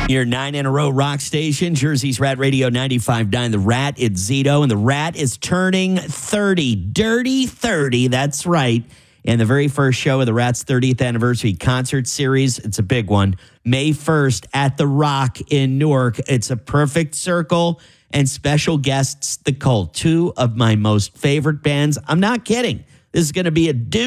Your 9 in a row rock station, Jersey's Rat Radio 95.9. The Rat, it's Zito, and the Rat is turning 30. Dirty 30, that's right. And the very first show of the Rat's 30th anniversary concert series, it's a big one, May 1st at The Rock in Newark. It's a perfect circle and special guests, The Cult, two of my most favorite bands. I'm not kidding. This is going to be a